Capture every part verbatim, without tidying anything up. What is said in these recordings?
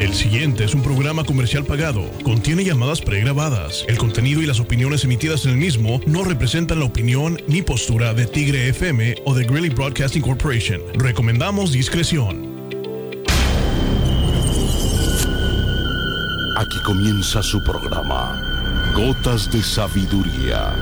El siguiente es un programa comercial pagado. Contiene llamadas pregrabadas. El contenido y las opiniones emitidas en el mismo no representan la opinión ni postura de Tigre F M o de Greeley Broadcasting Corporation. Recomendamos discreción. Aquí comienza su programa, Gotas de Sabiduría.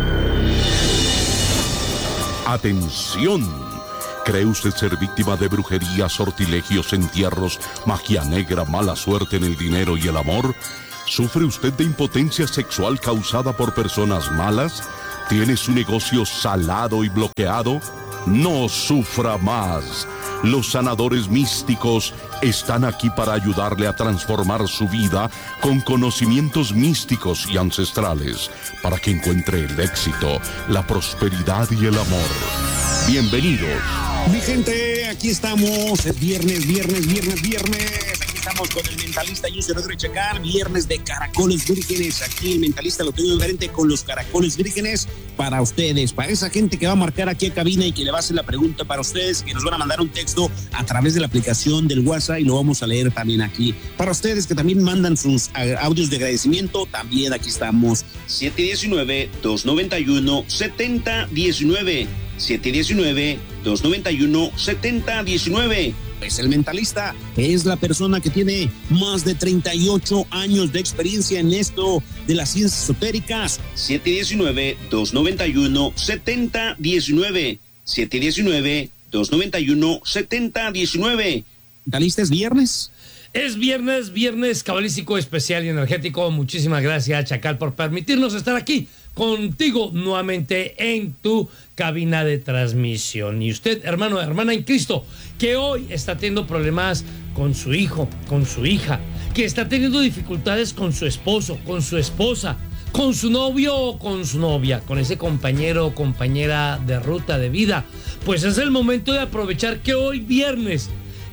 ¡Atención! ¿Cree usted ser víctima de brujería, sortilegios, entierros, magia negra, mala suerte en el dinero y el amor? ¿Sufre usted de impotencia sexual causada por personas malas? ¿Tiene su negocio salado y bloqueado? No sufra más. Los sanadores místicos están aquí para ayudarle a transformar su vida con conocimientos místicos y ancestrales, para que encuentre el éxito, la prosperidad y el amor. Bienvenidos. Mi gente, aquí estamos, es viernes, viernes, viernes, viernes, aquí estamos con el mentalista José Rodríguez Chacar, viernes de caracoles vírgenes, aquí el mentalista lo tengo diferente con los caracoles vírgenes para ustedes, para esa gente que va a marcar aquí a cabina y que le va a hacer la pregunta para ustedes, que nos van a mandar un texto a través de la aplicación del WhatsApp y lo vamos a leer también aquí, para ustedes que también mandan sus audios de agradecimiento, también aquí estamos, siete uno nueve, dos nueve uno, siete cero uno nueve. siete uno nueve, dos nueve uno, siete cero uno nueve. Pues el mentalista es la persona que tiene más de treinta y ocho años de experiencia en esto de las ciencias esotéricas. siete uno nueve, dos nueve uno, siete cero uno nueve. siete uno nueve, dos nueve uno, siete cero uno nueve. ¿Mentalista es viernes? Es viernes, viernes cabalístico especial y energético. Muchísimas gracias, Chacal, por permitirnos estar aquí contigo nuevamente en tu cabina de transmisión. Y usted, hermano, hermana en Cristo, que hoy está teniendo problemas con su hijo, con su hija, que está teniendo dificultades con su esposo, con su esposa, con su novio o con su novia, con ese compañero o compañera de ruta de vida, pues es el momento de aprovechar que hoy viernes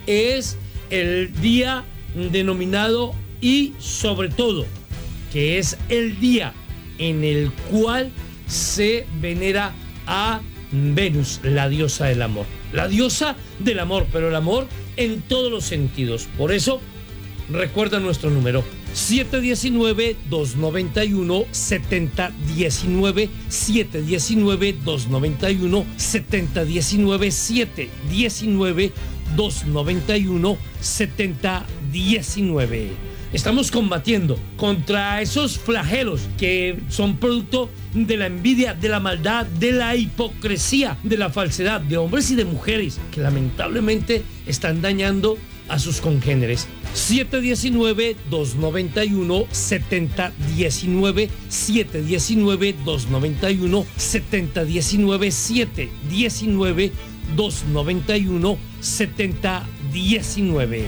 es el día denominado y sobre todo que es el día en el cual se venera a Venus, la diosa del amor, la diosa del amor, pero el amor en todos los sentidos. Por eso recuerda nuestro número siete uno nueve, dos nueve uno, siete cero uno nueve, siete uno nueve, dos nueve uno, siete cero uno nueve, siete uno nueve, dos nueve uno, siete cero uno nueve. Estamos combatiendo contra esos flagelos que son producto de la envidia, de la maldad, de la hipocresía, de la falsedad, de hombres y de mujeres que lamentablemente están dañando a sus congéneres. siete uno nueve, dos nueve uno, siete cero uno nueve, siete uno nueve, dos nueve uno, siete cero uno nueve, siete uno nueve, dos nueve uno, siete cero uno nueve.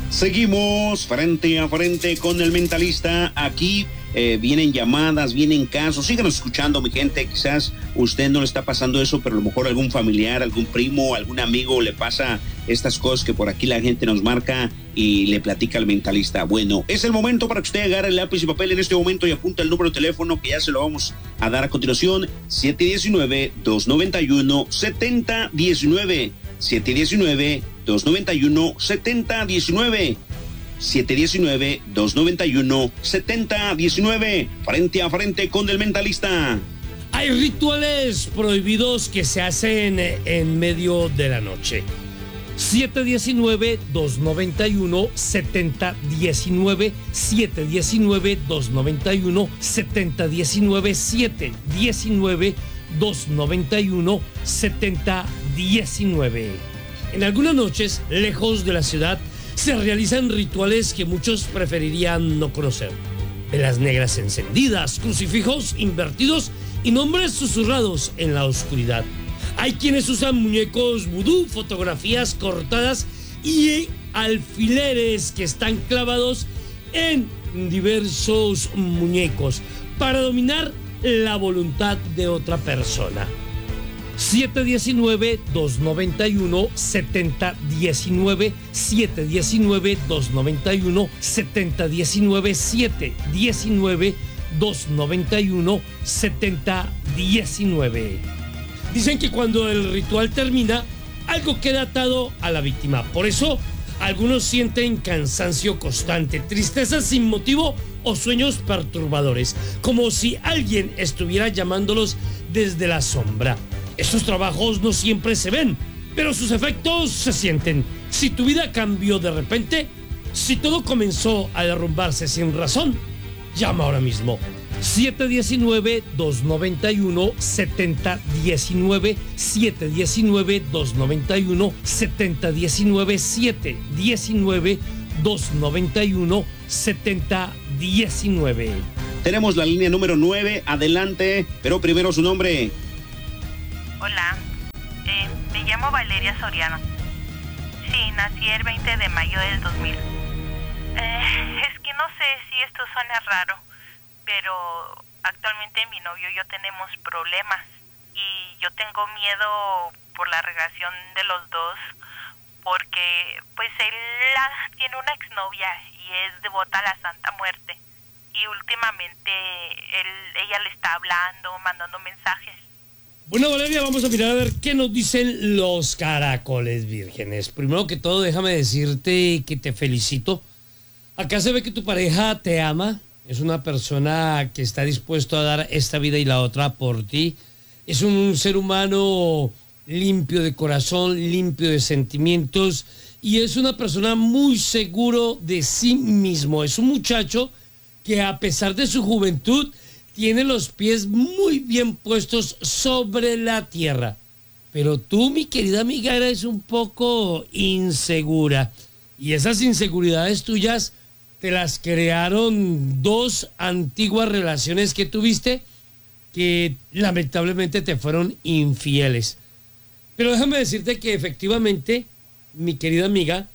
Seguimos frente a frente con el mentalista. Aquí eh, vienen llamadas, vienen casos. Síganos escuchando, mi gente. Quizás usted no le está pasando eso, pero a lo mejor algún familiar, algún primo, algún amigo le pasa estas cosas que por aquí la gente nos marca y le platica al mentalista. Bueno, es el momento para que usted agarre el lápiz y papel en este momento y apunta el número de teléfono que ya se lo vamos a dar a continuación. siete uno nueve, dos nueve uno, siete cero uno nueve. siete uno nueve, dos nueve uno, siete cero uno nueve. siete uno nueve, dos nueve uno, siete cero uno nueve. Frente a frente con el mentalista. Hay rituales prohibidos que se hacen en medio de la noche. siete uno nueve, dos nueve uno, siete cero uno nueve, siete uno nueve, dos nueve uno, siete cero uno nueve, siete uno nueve, dos nueve uno, siete cero uno nueve. En algunas noches, lejos de la ciudad, se realizan rituales que muchos preferirían no conocer. Velas negras encendidas, crucifijos invertidos y nombres susurrados en la oscuridad. Hay quienes usan muñecos vudú, fotografías cortadas y alfileres que están clavados en diversos muñecos para dominar la voluntad de otra persona. siete uno nueve, dos nueve uno, siete cero uno nueve, siete uno nueve, dos nueve uno, siete cero uno nueve, siete uno nueve, dos nueve uno, siete cero uno nueve. Dicen que cuando el ritual termina, algo queda atado a la víctima. Por eso Algunos sienten cansancio constante, tristeza sin motivo o sueños perturbadores, como si alguien estuviera llamándolos desde la sombra. Esos trabajos no siempre se ven, pero sus efectos se sienten. Si tu vida cambió de repente, si todo comenzó a derrumbarse sin razón, llama ahora mismo. siete uno nueve, dos nueve uno, siete cero uno nueve, siete uno nueve, dos nueve uno, siete cero uno nueve, siete uno nueve, dos nueve uno, siete cero uno nueve. Tenemos la línea número nueve, adelante, pero primero su nombre. Hola, eh, me llamo Valeria Soriano. Sí, nací el veinte de mayo del dos mil. Eh, es que no sé si esto suena raro, pero actualmente mi novio y yo tenemos problemas y yo tengo miedo por la relación de los dos porque pues él la, tiene una exnovia y es devota a la Santa Muerte y últimamente él, ella le está hablando, mandando mensajes. Bueno, Valeria, vamos a mirar a ver qué nos dicen los caracoles vírgenes. Primero que todo, déjame decirte que te felicito. Acá se ve que tu pareja te ama. Es una persona que está dispuesto a dar esta vida y la otra por ti. Es un ser humano limpio de corazón, limpio de sentimientos y es una persona muy seguro de sí mismo. Es un muchacho que a pesar de su juventud tiene los pies muy bien puestos sobre la tierra. Pero tú, mi querida amiga, eres un poco insegura y esas inseguridades tuyas te las crearon dos antiguas relaciones que tuviste que lamentablemente te fueron infieles. Pero déjame decirte que efectivamente, mi querida amiga,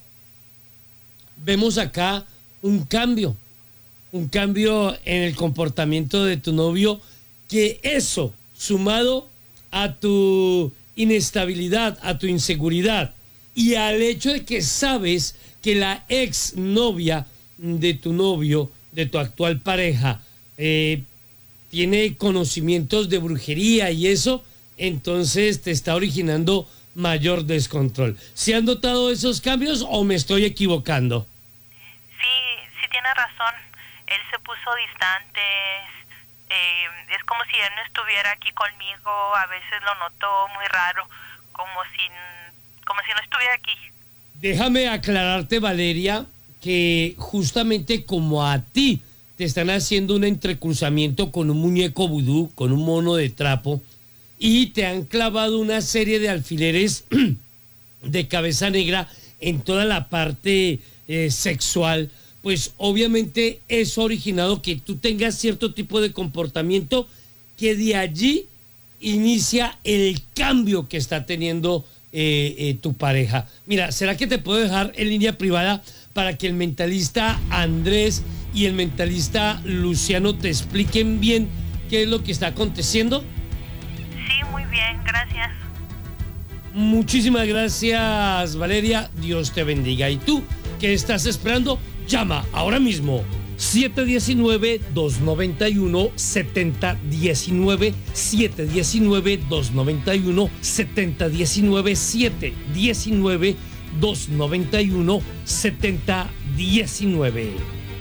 vemos acá un cambio, un cambio en el comportamiento de tu novio, que eso, sumado a tu inestabilidad, a tu inseguridad y al hecho de que sabes que la ex novia de tu novio, de tu actual pareja, eh, tiene conocimientos de brujería y eso, entonces te está originando mayor descontrol. ¿Se han notado esos cambios o me estoy equivocando? Sí, sí tiene razón. Él se puso distante. Eh, es como si él no estuviera aquí conmigo. A veces lo noto muy raro, como si, como si no estuviera aquí. Déjame aclararte, Valeria, que justamente como a ti te están haciendo un entrecruzamiento con un muñeco vudú, con un mono de trapo, y te han clavado una serie de alfileres de cabeza negra en toda la parte eh, sexual, pues obviamente eso ha originado que tú tengas cierto tipo de comportamiento que de allí inicia el cambio que está teniendo eh, eh, tu pareja. Mira, ¿será que te puedo dejar en línea privada para que el mentalista Andrés y el mentalista Luciano te expliquen bien qué es lo que está aconteciendo? Sí, muy bien, gracias. Muchísimas gracias, Valeria. Dios te bendiga. ¿Y tú qué estás esperando? Llama ahora mismo. siete uno nueve, dos nueve uno, siete cero uno nueve, siete uno nueve, dos nueve uno, siete cero uno nueve, siete uno nueve, dos nueve uno, siete cero uno nueve.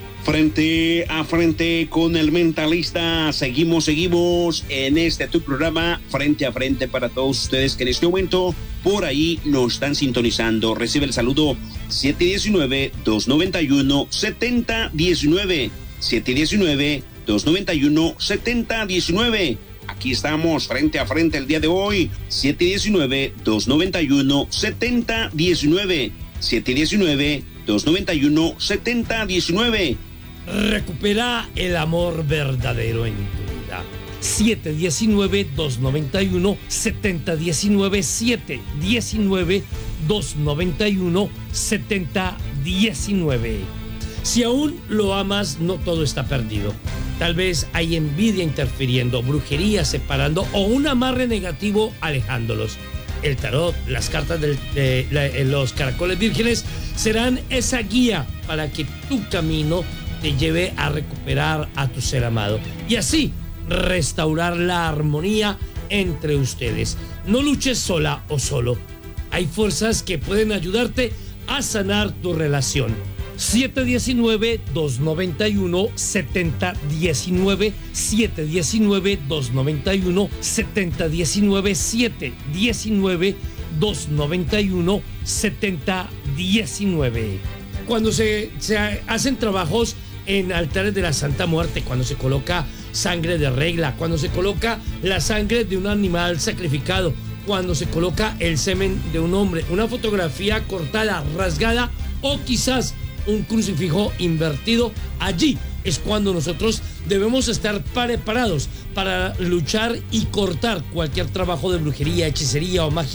Frente a frente con el mentalista, seguimos, seguimos en este tu programa, frente a frente para todos ustedes que en este momento por ahí nos están sintonizando. Recibe el saludo siete uno nueve, dos nueve uno, siete cero uno nueve, siete uno nueve, dos nueve uno, siete cero uno nueve. Aquí estamos frente a frente el día de hoy, siete uno nueve, dos nueve uno, siete cero uno nueve, siete uno nueve, dos nueve uno, siete cero uno nueve. Recupera el amor verdadero en tu vida. siete uno nueve, dos nueve uno, siete cero uno nueve, siete uno nueve, dos nueve uno, siete cero uno nueve. Si aún lo amas, no todo está perdido. Tal vez hay envidia interfiriendo, brujería separando o un amarre negativo alejándolos. El tarot, las cartas de, de, de los caracoles vírgenes serán esa guía para que tu camino te lleve a recuperar a tu ser amado y así restaurar la armonía entre ustedes. No luches sola o solo. Hay fuerzas que pueden ayudarte a sanar tu relación. siete uno nueve, dos nueve uno, siete cero uno nueve, siete uno nueve, dos nueve uno, siete cero uno nueve, siete uno nueve, dos nueve uno, siete cero uno nueve. Cuando se, se hacen trabajos en altares de la Santa Muerte, cuando se coloca sangre de regla, cuando se coloca la sangre de un animal sacrificado, cuando se coloca el semen de un hombre, una fotografía cortada, rasgada o quizás un crucifijo invertido, allí es cuando nosotros debemos estar preparados para luchar y cortar cualquier trabajo de brujería, hechicería o magia